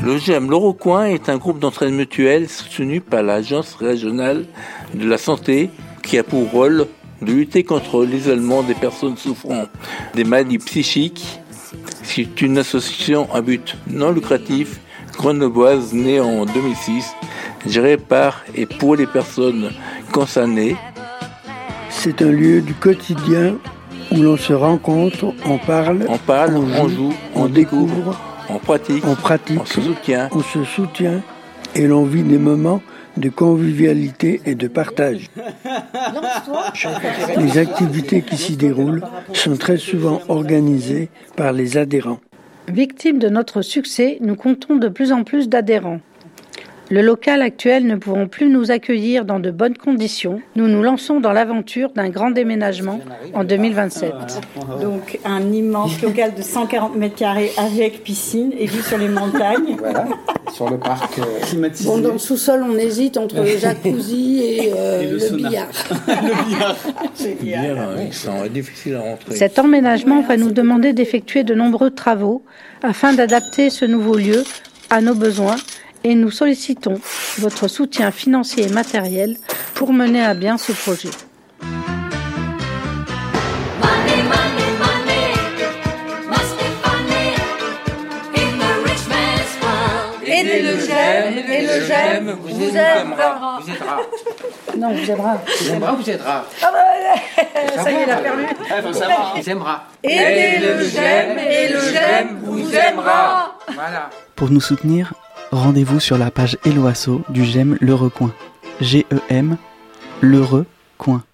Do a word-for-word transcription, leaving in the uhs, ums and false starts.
Le GEM L'Eurocoin est un groupe d'entraide mutuelle soutenu par l'Agence régionale de la santé qui a pour rôle de lutter contre l'isolement des personnes souffrant des maladies psychiques. C'est une association à but non lucratif grenobloise née en deux mille six, gérée par et pour les personnes concernées. C'est un lieu du quotidien où l'on se rencontre, on parle, on, parle, on, joue, on joue, on, on découvre, découvre, on pratique, on pratique, on se soutient, on se soutient et l'on vit des moments de convivialité et de partage. Les activités qui s'y déroulent sont très souvent organisées par les adhérents. Victimes de notre succès, nous comptons de plus en plus d'adhérents. Le local actuel ne pouvant plus nous accueillir dans de bonnes conditions, nous nous lançons dans l'aventure d'un grand déménagement en deux mille vingt-sept. Donc un immense local de cent quarante mètres carrés avec piscine et vue sur les montagnes. Voilà, sur le parc euh, climatisé. Bon, dans le sous-sol, on hésite entre le jacuzzi et, euh, et le, le billard. Le billard. C'est billard, oui, c'est difficile à rentrer. Cet emménagement va nous demander d'effectuer de nombreux travaux afin d'adapter ce nouveau lieu à nos besoins. Et nous sollicitons votre soutien financier et matériel pour mener à bien ce projet. Aidez le GEM, et le GEM vous, vous aidera. Vous aidera. Non, vous aidera. Vous aidera, vous aidera. Ah bah, ça y est, il a perdu. Il faut savoir, vous aimera. Aidez le GEM, et le GEM vous aimera. Voilà. Pour nous soutenir, rendez-vous sur la page Helloasso du GEM L'Eurocoin. G E M L'Eurocoin.